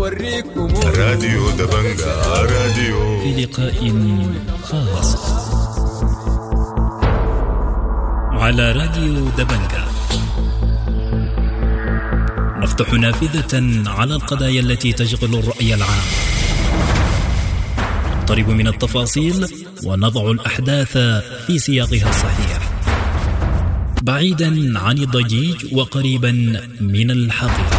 أوريك أمور. راديو دبنجا راديو في لقاء خاص على راديو دبنجا نفتح نافذة على القضايا التي تشغل الرأي العام، نقترب من التفاصيل ونضع الأحداث في سياقها الصحيح، بعيدا عن الضجيج وقريبا من الحقيقة.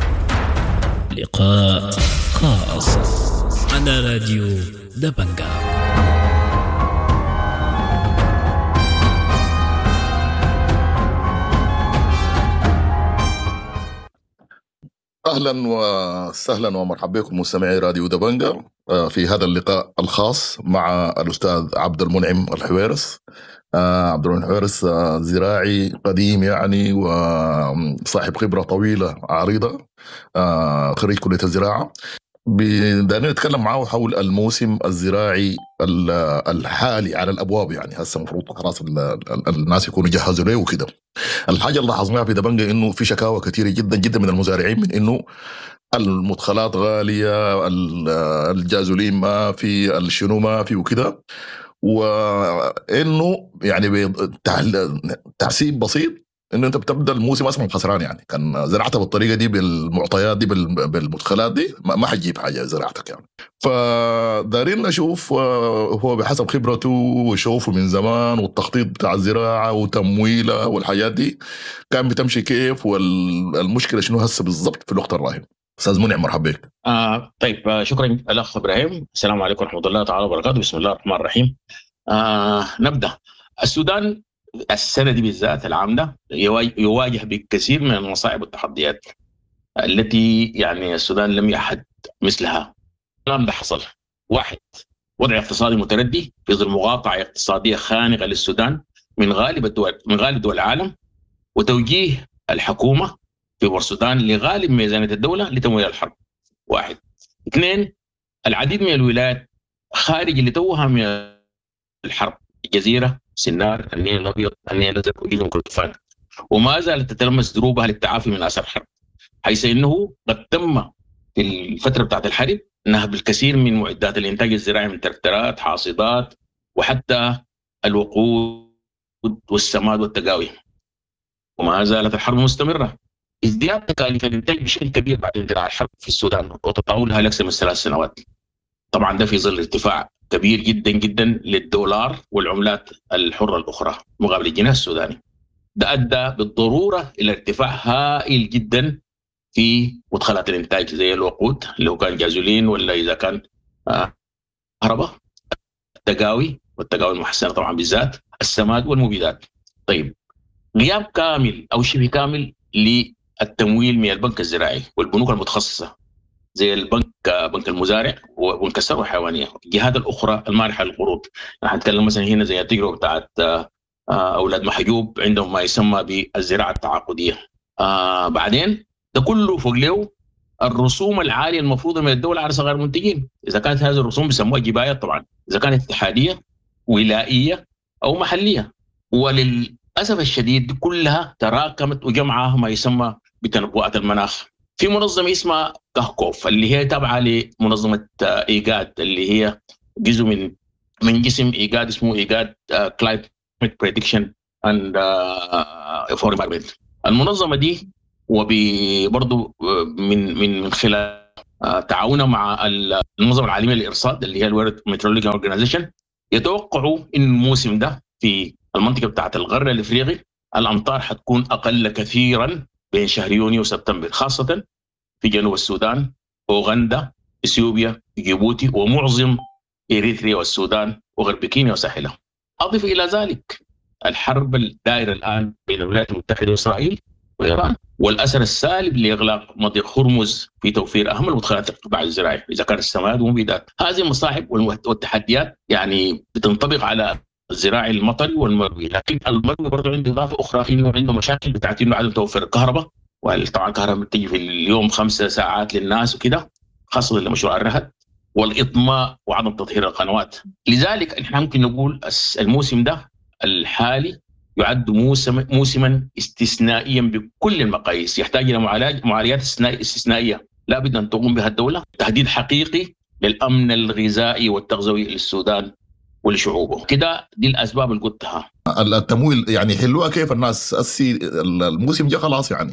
لقاء خاص على راديو دبنجا. أهلا وسهلا ومرحبا بكم مستمعي راديو دبنجا في هذا اللقاء الخاص مع الأستاذ عبد المنعم الحويرس. عبد المنعم الحويرس زراعي قديم يعني وصاحب خبرة طويلة عريضة، خريج كلية الزراعة. بدنا نتكلم معه حول الموسم الزراعي الحالي على الأبواب، يعني هسه المفروض خلاص الناس يكونوا جهزوا له وكده. الحاجة اللي لاحظناها في دبنجا إنه في شكاوى كثيرة جدا جدا من المزارعين من إنه المدخلات غالية، الجازولين ما في، الشنو ما في وكده، وإنه يعني تحسيب بسيط إنه أنت بتبدأ الموسم أصلا خسران. يعني كان زرعتها بالطريقة دي بالمعطيات دي بالمدخلات دي ما حتجيب حاجة زراعتك يعني. فدارين نشوف هو بحسب خبرته وشوفه من زمان والتخطيط بتاع الزراعة وتمويلها والحاجات دي كان بتمشي كيف، والمشكلة شنو هسه بالضبط في الوقت الراهن. أستاذ منعم مرحبا بك. طيب، شكرا الأخ إبراهيم. السلام عليكم ورحمة الله تعالى وبركاته. بسم الله الرحمن الرحيم. نبدأ. السودان السنة دي بالذات العام ده يواجه بكثير من المصاعب والتحديات التي يعني السودان لم يحد مثلها. الكلام ده حصل: واحد، وضع اقتصادي متردي في ظل مقاطعة اقتصادية خانقة للسودان من غالب دول العالم، وتوجيه الحكومة في السودان لغالب ميزانية الدولة لتمويل الحرب. واحد. اثنين، العديد من الولايات خارج اللي توها من الحرب: الجزيرة، سنار، النيل الأبيض، النيل الأزرق، وجيزة وكردفان، وما زالت تتلمس دروبها للتعافي من آثار الحرب، حيث إنه قد تم في الفترة بتاعت الحرب نهب الكثير من معدات الإنتاج الزراعي من تركترات، حاصدات، وحتى الوقود والسماد والتقاوي. وما زالت الحرب مستمرة. ازدياد تكاليف الإنتاج بشكل كبير بعد اندلاع الحرب في السودان وتطاولها لأكثر من 3 سنوات. طبعا ده في ظل ارتفاع كبير جدا جدا للدولار والعملات الحرة الأخرى مقابل الجنيه السوداني. ده أدى بالضرورة إلى ارتفاع هائل جدا في مدخلات الإنتاج زي الوقود اللي هو كان جازولين، ولا إذا كان كهرباء، التقاوي والتقاوي المحسنة طبعا بالذات، السماد والمبيدات. طيب، غياب كامل أو شبه كامل للتمويل من البنك الزراعي والبنوك المتخصصة زي بنك المزارع وبنك الثروة الحيوانية، الجهات الأخرى المانحة للقروض. نحن نتكلم مثلا هنا زي التجربة بتاعت أولاد محجوب عندهم ما يسمى بالزراعة التعاقدية. بعدين ده كله فوق له الرسوم العالية المفروضة من الدولة على صغار المنتجين. إذا كانت هذه الرسوم بيسموها جبايات طبعا، إذا كانت اتحادية ولائية أو محلية. وللأسف الشديد دي كلها تراكمت وجمعها ما يسمى بتنبؤات المناخ في منظمة اسمها كهكوف، اللي هي تابعة لمنظمة إيجاد، اللي هي جزء من جسم إيجاد اسمه إيجاد Climate Prediction and for Environment. المنظمة دي وبرضو من خلال تعاونها مع المنظمة العالمية للإرصاد اللي هي World Meteorological Organization يتوقعوا إن الموسم ده في المنطقة بتاعت الغرب الإفريقي الأمطار حتكون أقل كثيرا بين شهر يونيو وسبتمبر، خاصة في جنوب السودان، أوغندا، إثيوبيا، جيبوتي، ومعظم إريتريا والسودان وغرب كينيا وساحلها. أضف إلى ذلك الحرب الدائرة الآن بين الولايات المتحدة وإسرائيل وإيران، والأثر السالب لإغلاق مضيق هرمز في توفير أهم المدخلات القطاع الزراعي إذا كان السماد ومبيدات. هذه المصاعب والتحديات يعني بتنطبق على الزراعي المطري والمروي، لكن المروي برضه عنده إضافة أخرى، إنه عنده مشاكل بتاعت إنه عدم توفر الكهرباء، وطبعا الكهرباء بتجي في اليوم 5 ساعات للناس وكده، خاصة لمشروع الرهد والإطماء وعدم تطهير القنوات. لذلك احنا ممكن نقول الموسم ده الحالي يعد موسما استثنائيا بكل المقاييس، يحتاج إلى معالجات استثنائية لابد أن تقوم بها الدولة، تهديد حقيقي للأمن الغذائي والتغذوي للسودان ولشعوبه. كده دي الأسباب اللي قلتها. التمويل يعني حلوها كيف الناس الموسم جاء خلاص يعني،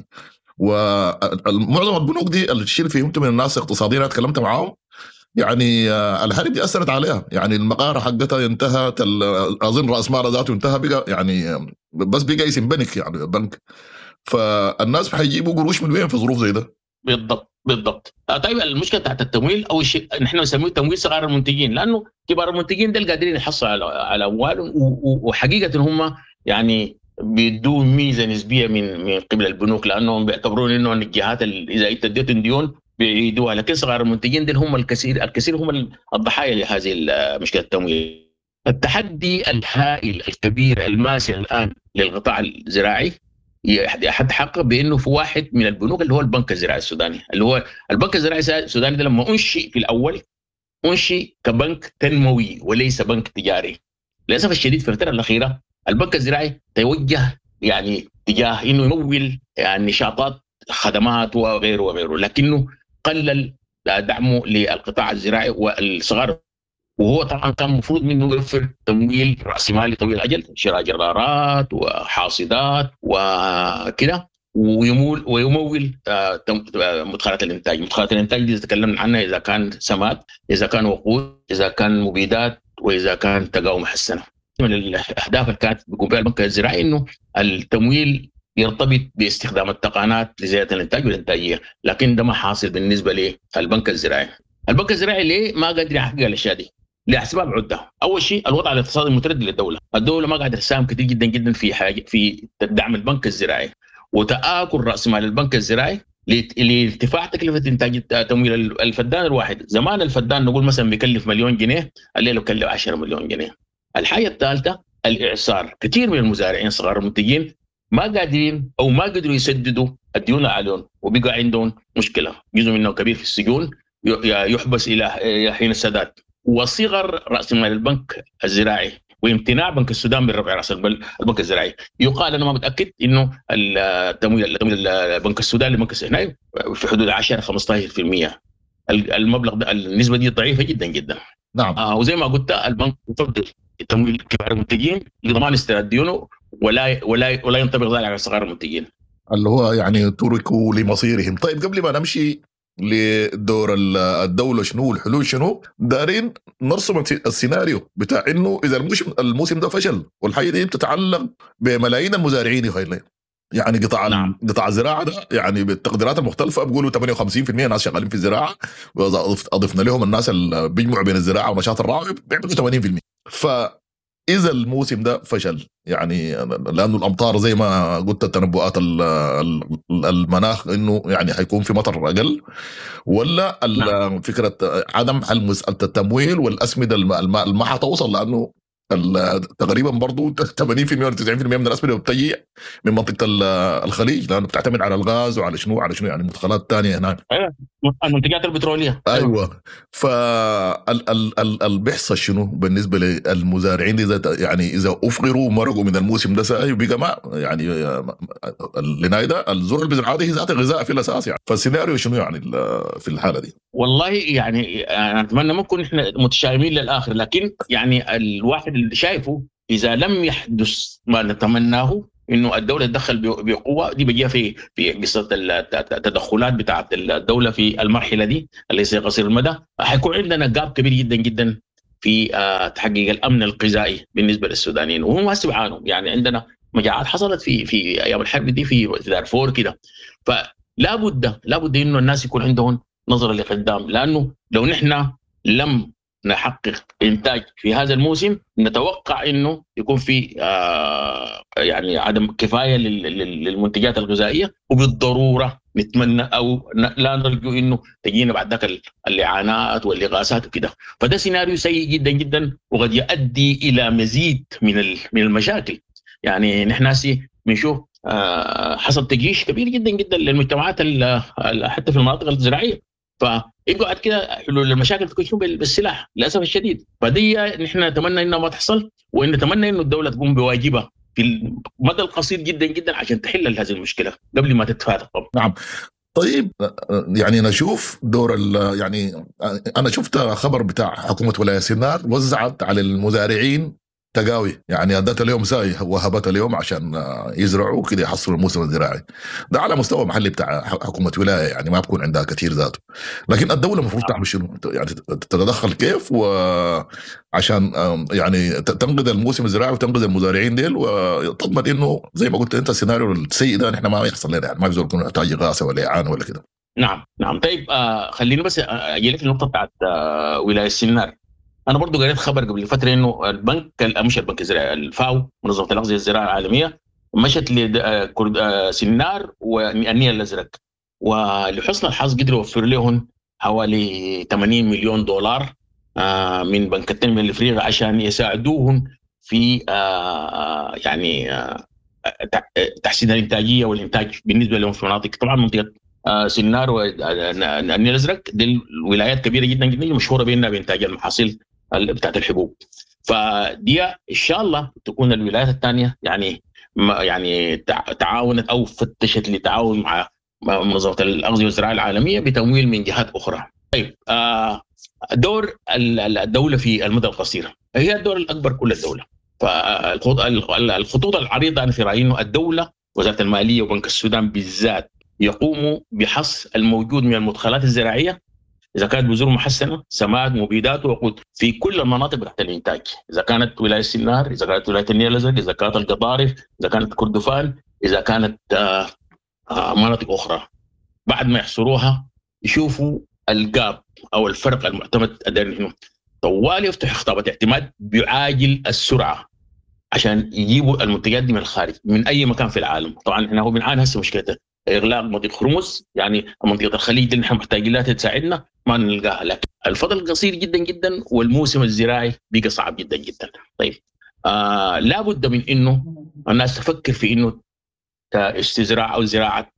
ومعظم البنوك دي الشيء فيهم من الناس اقتصاديين اتكلمت معاهم يعني الحرب دي أثرت عليها، يعني المقارة حقتها انتهت، أظن رأس مالها ذاته انتهى، بقى يعني بس بقى اسم بنك يعني بنك، فالناس حيجيبوا قروش من وين في ظروف زي ده؟ بالضبط. طيب المشكله تحت التمويل اول شيء نحن نسميه تمويل صغار المنتجين، لانه كبار المنتجين ده قادرين يحصلوا على اموال، وحقيقه هم يعني بيدوا ميزه نسبيه من قبل البنوك، لانهم بيعتبرون انه الجهات اذا انت اديتهم ديون بيعيدوها، لكن صغار المنتجين دول هم الكثير هم الضحايا لهذه مشكله التمويل. التحدي الهائل الكبير الماسي الان للقطاع الزراعي يتحقق بانه في واحد من البنوك اللي هو البنك الزراعي السوداني، اللي هو البنك الزراعي السوداني ده لما انشئ في الاول انشئ كبنك تنموي وليس بنك تجاري. للاسف الشديد في الفتره الاخيره البنك الزراعي توجه يعني تجاه انه يمول يعني نشاطات خدمات وغيره، لكنه قلل دعمه للقطاع الزراعي والصغار، وهو طبعا كان المفروض منه يوفر تمويل رأس مالي طويل الأجل، شراء جرارات وحاصدات وكده، ويمول مدخلات الإنتاج. مدخلات الإنتاج دي تكلمنا عنها إذا كان سماد، إذا كان وقود، إذا كان مبيدات، وإذا كان تقاوم محسنة. من الأهداف اللي كانت بيقوم بها البنك الزراعي إنه التمويل يرتبط باستخدام التقنيات لزيادة الإنتاج والإنتاجية، لكن ده ما حاصل بالنسبة للبنك الزراعي. البنك الزراعي ليه ما قادر يحقق الأشياء دي؟ لأسباب عدة. أول شيء الوضع الاقتصادي المتردد للدولة، الدولة ما قاعدة تساهم كثير جدا في دعم البنك الزراعي، وتآكل رأس مال البنك الزراعي لارتفاع تكلفة إنتاج تمويل الفدان الواحد. زمان الفدان نقول مثلا بيكلف مليون جنيه، الليلة بيكلف 10 مليون جنيه. الحاجة الثالثة الإعصار، كثير من المزارعين صغار المنتجين ما قادرين أو ما قدروا يسددوا الديون عليهم، وبقى عندهم مشكلة، جزء منه كبير في السجون يحبس إلى حين السداد. وصغر رأس مال البنك الزراعي وامتناع بنك السودان من رفع رأس البنك الزراعي. يقال أنا ما متأكد إنه التمويل البنك السوداني لبنك السوداني في حدود 10-15%. المبلغ ده النسبة دي ضعيفة جدا جدا. نعم. وزي ما قلت البنك يفضل تمويل كبار المنتجين لضمان استرداد ديونه، ولا ينطبق ذلك على صغار المنتجين اللي هو يعني تركوا لمصيرهم. طيب قبل ما نمشي لدور الدولة شنو الحلول شنو، دارين نرسم السيناريو بتاع انه اذا الموسم ده فشل، والحاجة دي بتتعلق بملايين المزارعين يخيلين. يعني قطاع الزراعة ده يعني بالتقديرات المختلفة بيقولوا 58% ناس شغالين في الزراعة، وإذا أضفنا لهم الناس اللي بيجمعوا بين الزراعة ونشاط الراعي بيعملوا 80%. فإذا الموسم ده فشل يعني لأنه الأمطار زي ما قلت التنبؤات المناخ إنه يعني هيكون في مطر أقل، ولا فكرة عدم حل مسألة التمويل والأسمدة ما حتوصل، لأنه تقريبا برضو 80% ولا 90% من الأسمدة بتجي من منطقة الخليج، لأنه بتعتمد على الغاز وعلى شنو يعني مدخلات تانية هناك، المنتجات البترولية. أيوة. فالبحث شنو بالنسبة للمزارعين إذا أفقروا مرقوا من الموسم ده ساي وبقى ما يعني لنايدا الزرع البزراعي هي ذات غذاء في الأساس يعني. فالسيناريو شنو يعني في الحالة دي؟ والله يعني أنا أتمنى ما نكون إحنا متشائمين للآخر، لكن يعني الواحد اللي شايفه إذا لم يحدث ما نتمناه إنه الدولة تدخل بقوة، دي بيجيها في قصة التدخلات بتاعت الدولة في المرحلة دي اللي هي قصير المدى، حيكون عندنا جاب كبير جدا جدا في تحقيق الأمن الغذائي بالنسبة للسودانيين، وهم هسه بيعانوا. يعني عندنا مجاعات حصلت في أيام الحرب دي في دارفور كده، فلا بد إنه الناس يكون عندهم نظرة لقدام، لأنه لو نحن لم نحقق إنتاج في هذا الموسم نتوقع إنه يكون في يعني عدم كفاية للمنتجات الغذائية، وبالضرورة نتمنى أو لا نرجو إنه تجينا بعد ذلك الإعانات والإغاثات وكده. فده سيناريو سيء جدا جدا، وقد يؤدي إلى مزيد من المشاكل. يعني نحن بنشوف حصل تجيش كبير جدا جدا للمجتمعات حتى في المناطق الزراعية، فيقعد كده حلول المشاكل تكون شو بالسلاح للاسف الشديد. فدي نحن نتمنى انها ما تحصل، وان نتمنى انه الدوله تقوم بواجبها في المدى القصير جدا جدا عشان تحل هذه المشكله قبل ما تتفادى. نعم. طيب يعني نشوف دور يعني انا شفت خبر بتاع حكومه ولايه سينار وزعت على المزارعين تقاوي، يعني ادت اليوم ساي وهبت اليوم عشان يزرعوا كده يحصلوا الموسم الزراعي ده على مستوى محلي بتاع حكومه ولايه، يعني ما بكون عندها كثير ذاته. لكن الدوله المفروض تعمل شنو؟ يعني تتدخل كيف وعشان يعني تنقذ الموسم الزراعي وتنقذ المزارعين ديل وتضمن انه زي ما قلت انت السيناريو السيء ده نحن ما يحصل لنا، يعني ما يقدر يكون يحتاج اغاثه ولا اعانه ولا كده. نعم. طيب خليني بس اجي لك النقطه بتاعت ولايه سينار. انا برضو قريت خبر قبل فتره انه مش البنك الزراعي، الفاو منظمه الاغذيه الزراعيه العالميه مشت لسينار والنيل الازرق، ولحسن الحظ قدروا يوفر لهم حوالي 80 مليون دولار من بنك التنميه الافريقي عشان يساعدوهم في يعني تحسين الانتاجيه والانتاج بالنسبه لهم في مناطق طبعا منطقه سينار والنيل الازرق. دي الولايات كبيره جدا جدا مشهوره بانها بانتاج المحاصيل بتاعت الحبوب. فدي ان شاء الله تكون الولايات الثانيه يعني تعاونت او فتشت لتعاون مع منظمه الاغذيه والزراعه العالميه بتمويل من جهات اخرى. طيب دور الدوله في المدى القصير هي الدور الاكبر كل الدوله. فالخطوط العريضه انا في رايي انه الدوله وزاره الماليه وبنك السودان بالذات يقوموا بحص الموجود من المدخلات الزراعيه، إذا كانت بذور محسنة، سماد، مبيدات، ووقود في كل المناطق تحت الإنتاج، إذا كانت ولاية سينار، إذا كانت ولاية النيل الأزرق، إذا كانت القطارف، إذا كانت كردفان، إذا كانت مناطق أخرى. بعد ما يحصروها يشوفوا الجاب أو الفرق المعتمد أدري طوال يفتح خطابة اعتماد بعاجل السرعة عشان يجيبوا المنتجات دي من الخارج من أي مكان في العالم. طبعا إحنا هو بنعاني هسه مشكلة إغلاق منطقة هرمز، يعني منطقة الخليج اللي نحن محتاجين لها تساعدنا ما نلقاها، لكن الفضل قصير جدا جدا والموسم الزراعي بقى صعب جدا جدا. طيب لابد من إنه الناس تفكر في إنه استزراع أو زراعة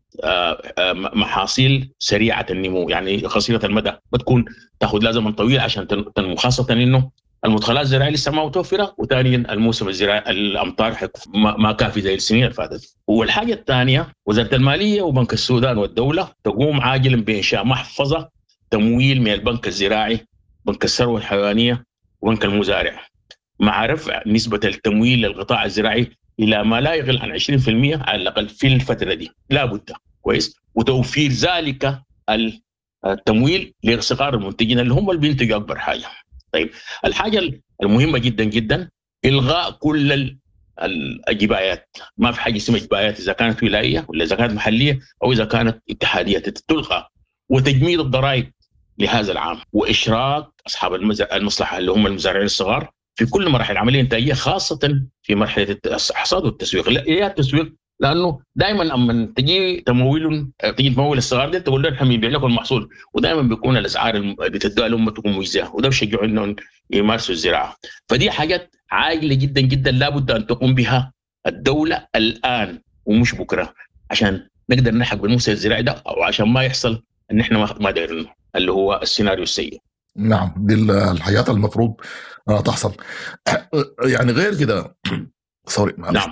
محاصيل سريعة النمو، يعني قصيرة المدى، بتكون تأخذ لها زمن طويل عشان تنمو، خاصة إنه المدخلات الزراعية لسه ما متوفرة، وثانيا الموسم الزراعي الأمطار ما كافي زي السنين اللي فاتت. والحاجة الثانية وزارة المالية وبنك السودان والدولة تقوم عاجلا بإنشاء محفظة تمويل من البنك الزراعي، بنك الثروة الحيوانية وبنك المزارع، مع رفع نسبة التمويل للقطاع الزراعي إلى ما لا يقل عن 20% على الأقل في الفترة دي، لا بد كويس، وتوفير ذلك التمويل لصغار المنتجين اللي هم اللي بينتجوا أكبر حاجة. طيب الحاجة المهمة جدا جدا إلغاء كل الجبايات، ما في حاجة اسمها جبايات إذا كانت ولاية ولا إذا كانت محلية أو إذا كانت اتحادية، تلغى، وتجميد الضرائب لهذا العام، وإشراك أصحاب المصلحة اللي هم المزارعين الصغار في كل مراحل العملية الإنتاجية، خاصة في مرحلة الحصاد والتسويق. لا التسويق، لأنه دائما أما تجي تمويل الصغار دي تقول لهم احنا بنبيع لكم المحصول، ودائما بيكون الأسعار اللي بتدوها لهم تكون مجزية، وده بيشجعوا إنهم يمارسوا الزراعة. فدي حاجات عاجلة جدا جدا لابد أن تقوم بها الدولة الآن ومش بكرة، عشان نقدر نلحق بالموسم الزراعي ده، أو عشان ما يحصل إن احنا ما دايرينه اللي هو السيناريو السيء. نعم، دي الحياة المفروض تحصل. يعني غير كده سوري نعم.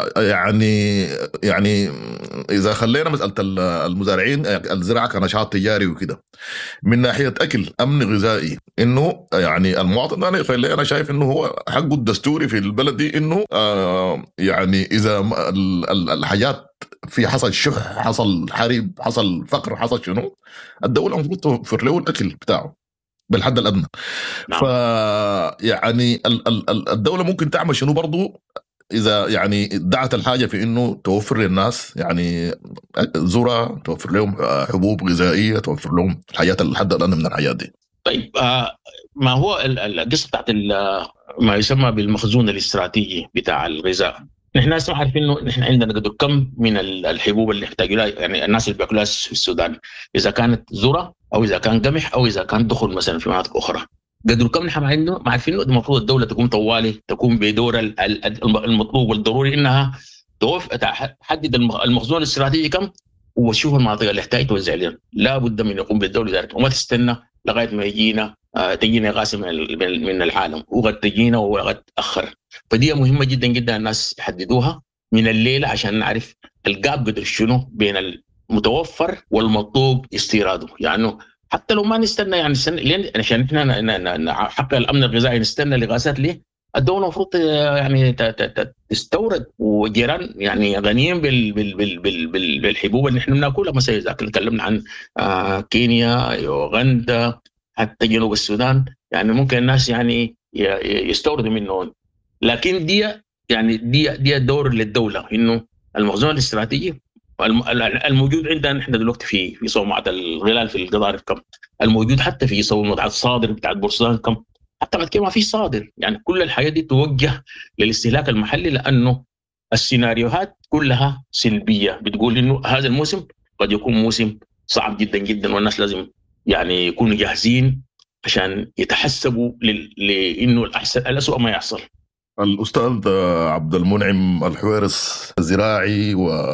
يعني إذا خلينا مسألة المزارعين الزراعة كنشاط تجاري وكده، من ناحية أكل أمن غذائي، إنه يعني المواطن أنا شايف إنه هو حقه الدستوري في البلد دي، إنه يعني إذا الحاجات في حصل شح، حصل حرب، حصل فقر، حصل شنو، الدولة المفروض توفر له الأكل بتاعه بالحد الأدنى. نعم. يعني الدولة ممكن تعمل شنو برضو إذا يعني دعت الحاجة في إنه توفر للناس يعني ذرة، توفر لهم حبوب غذائية، توفر لهم الحاجات الحد الأدنى من الحاجات دي. طيب ما هو القصة بتاعت ما يسمى بالمخزون الاستراتيجي بتاع الغذاء؟ نحن ناس عارفين إنه نحن عندنا قدر كم من الحبوب اللي يحتاجوا لها، يعني الناس اللي بياكلوها في السودان، إذا كانت ذرة أو إذا كان قمح أو إذا كان دخل مثلا في مناطق أخرى، قدر كم نحن ما عارفين إنه المفروض الدولة تقوم بدور المطلوب والضروري، إنها تحدد المخزون الاستراتيجي كم، وتشوف المناطق اللي يحتاج توزع لنا. لا بد من يقوم بالدولة ذلك، وما تستنى لغاية ما تجينا غاسم من العالم، وقد تجينا وقد تأخر. فدي مهمة جدا جدا الناس يحددوها من الليلة عشان نعرف الجاب قدر شنو بين متوفر والمطلوب استيراده. يعني حتى لو ما نستنى يعني لين عشان احنا نحقق الامن الغذائي نستنى الاغاثات ليه؟ الدوله المفروض يعني تستورد، وجيران يعني غنيين بالحبوب اللي احنا بناكلها. مثلا اذا تكلمنا عن كينيا، يوغندا، حتى جنوب السودان، يعني ممكن الناس يعني يستوردوا منه. لكن دي دور للدوله، انه المخزون الاستراتيجي الموجود عندنا نحن دلوقتي في صومعة الغلال في القضارف كم، الموجود حتى في صومعة الصادر بتاعت بورسودان كم، حتى بعد كده ما في صادر. يعني كل الحاجات دي توجه للاستهلاك المحلي، لأنه السيناريوهات كلها سلبية، بتقول إنه هذا الموسم قد يكون موسم صعب جدا جدا، والناس لازم يعني يكونوا جاهزين عشان يتحسبوا لإنه الأسوأ ما يحصل. الأستاذ عبد المنعم الحويرس، الزراعي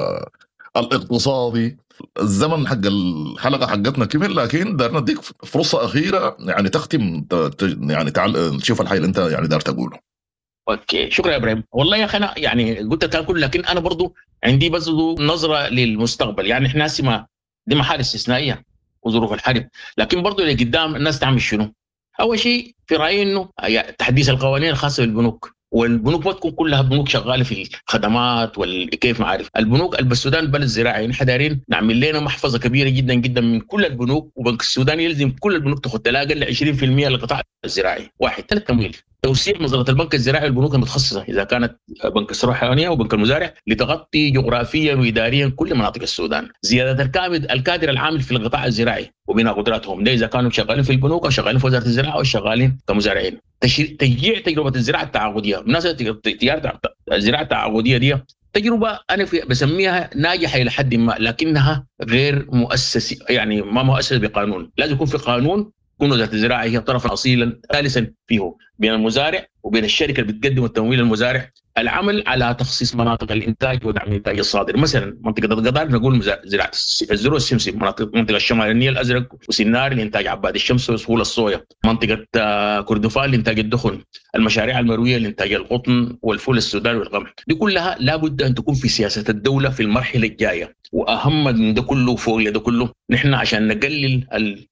والاقتصادي، الزمن حق الحلقة حقتنا كمل، لكن دارنا نديك فرصة أخيرة يعني تختم يعني تشوف الحي اللي أنت يعني دار تقوله. اوكي، شكرا يا ابراهيم. والله يا اخي انا يعني قلت تاكل، لكن انا برضو عندي بس نظره للمستقبل. يعني احنا هسه دي حاله استثنائيه وظروف الحرب، لكن برضو اللي قدام الناس تعمل شنو؟ اول شيء في رايي انه تحديث القوانين الخاصه بالبنوك، والبنوك ما تكون كلها بنوك شغاله في الخدمات والكيف ما عارف. البنوك السودان بلد زراعي، نحن دايرين نعمل لنا محفظه كبيره جدا جدا من كل البنوك، وبنك السودان يلزم كل البنوك تاخذ لا اقل 20% للقطاع الزراعي. واحد، ثلاث، تمويل، توسيع نظرة البنك الزراعي والبنوك المتخصصة إذا كانت بنك الثروة الحيوانية وبنك المزارع لتغطي جغرافيا وإداريا كل مناطق السودان. زيادة الكادر العامل في القطاع الزراعي وبناء قدراتهم، ده إذا كانوا شغالين في البنوك أو شغالين في وزارة الزراعة أو شغالين كمزارعين. تشجيع تجربة الزراعة التعاقدية. مناسبة الزراعة التعاقدية دي تجربة أنا بسميها ناجحة إلى حد ما، لكنها غير مؤسسة، يعني ما مؤسسة بقانون. لازم يكون في قانون، تكون وزارة الزراعة هي طرفا أصيلا ثالثا فيه بين المزارع وبين الشركة اللي بتقدم التمويل للمزارع. العمل على تخصيص مناطق الإنتاج ودعم الإنتاج الصادر. مثلا منطقة القضارف نقول زراعة الذرة السمسم، منطقة الشمال النيل الأزرق وسنار لإنتاج عباد الشمس وسهول الصويا، منطقة كردفان لإنتاج الدخن، المشاريع المروية لإنتاج القطن والفول السوداني والقمح. دي كلها لابد أن تكون في سياسة الدولة في المرحلة الجاية. وأهم من ده كله فوق ده كله، نحن عشان نقلل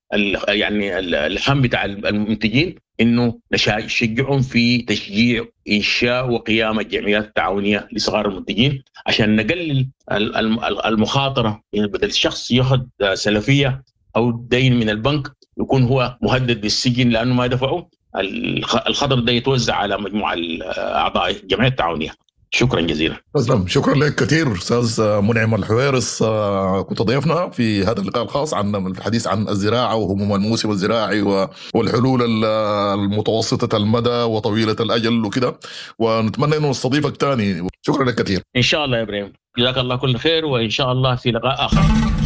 يعني الهم بتاع المنتجين، انه نشجعهم في تشجيع انشاء وقيام الجمعيات التعاونيه لصغار المنتجين، عشان نقلل المخاطره. يعني بدل الشخص ياخذ سلفيه او دين من البنك يكون هو مهدد بالسجن لانه ما دفعه، الخطر ده يتوزع على مجموعه اعضاء الجمعيات التعاونيه. شكرا جزيلا. تسلم، شكرا لك كثير استاذ منعم الحويرس. كنت ضيفنا في هذا اللقاء الخاص عن الحديث عن الزراعه وهموم الموسم الزراعي والحلول المتوسطه المدى وطويله الاجل وكده، ونتمنى انه نستضيفك ثاني. شكرا لك كثير. ان شاء الله يا ابراهيم، جزاك الله كل خير، وان شاء الله في لقاء اخر.